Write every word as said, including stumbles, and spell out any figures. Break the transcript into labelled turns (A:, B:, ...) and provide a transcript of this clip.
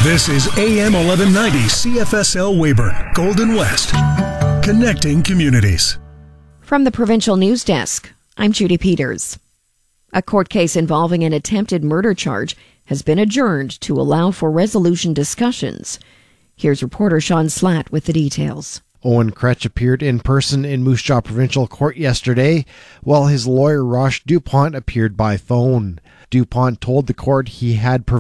A: This is A M eleven ninety C F S L Weyburn, Golden West, connecting communities.
B: From the Provincial News Desk, I'm Judy Peters. A court case involving an attempted murder charge has been adjourned to allow for resolution discussions. Here's reporter Sean Slatt with the details.
C: Owen Kretsch appeared in person in Moose Jaw Provincial Court yesterday, while his lawyer Rosh Dupont appeared by phone. Dupont told the court he had provided